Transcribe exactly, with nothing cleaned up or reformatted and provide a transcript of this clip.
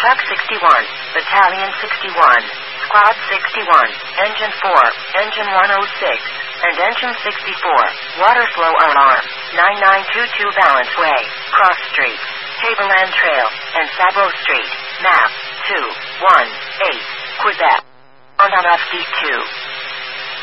Truck sixty-one, Battalion sixty-one, Squad sixty-one, Engine four, Engine one oh six, and Engine sixty-four, Water Flow Alarm, nine nine two two Valence Way, Cross Street, Tableland Trail, and Sabo Street, Map two one eight, Quebec. On on F D two.